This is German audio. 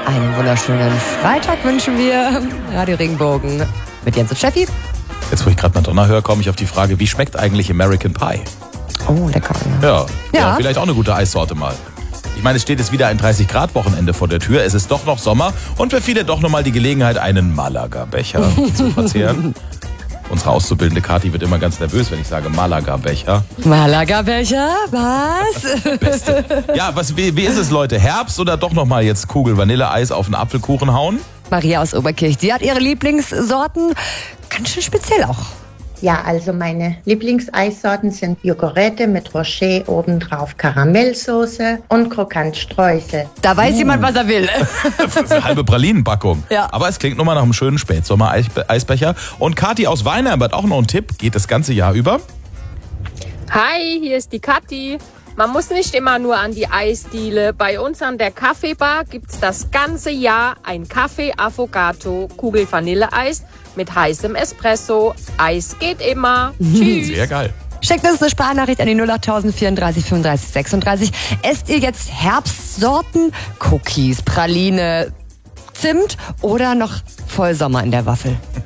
Einen wunderschönen Freitag wünschen wir. Radio Regenbogen mit Jens und Steffi. Jetzt, wo ich gerade Madonna höre, komme ich auf die Frage, wie schmeckt eigentlich American Pie? Oh, lecker. Ja, vielleicht auch eine gute Eissorte mal. Ich meine, es steht jetzt wieder ein 30-Grad-Wochenende vor der Tür. Es ist doch noch Sommer und für viele doch nochmal die Gelegenheit, einen Malaga-Becher zu verzehren. Unsere Auszubildende Kathi wird immer ganz nervös, wenn ich sage Malaga-Becher. Malaga-Becher? Was? Beste. Ja, wie ist es, Leute? Herbst oder doch nochmal jetzt Kugel Vanilleeis auf einen Apfelkuchen hauen? Maria aus Oberkirch, die hat ihre Lieblingssorten. Ganz schön speziell auch. Ja, also meine Lieblingseissorten sind Yogurette mit Rocher, obendrauf Karamellsoße und Krokantstreusel. Da weiß jemand, was er will. Das ist eine halbe Pralinenpackung. Ja. Aber es klingt nochmal nach einem schönen Spätsommer-Eisbecher. Und Kathi aus Weinheim hat auch noch einen Tipp. Geht das ganze Jahr über? Hi, hier ist die Kathi. Man muss nicht immer nur an die Eisdiele. Bei uns an der Kaffeebar gibt's das ganze Jahr ein Kaffee-Affogato-Kugel-Vanilleeis mit heißem Espresso. Eis geht immer. Tschüss. Sehr geil. Schickt uns eine Sprachnachricht an die 08000 34 35 36. Esst ihr jetzt Herbstsorten, Cookies, Praline, Zimt oder noch Vollsommer in der Waffel?